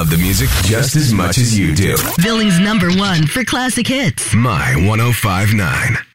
love the music just as much as you do. Billings #1 for classic hits. My 105.9.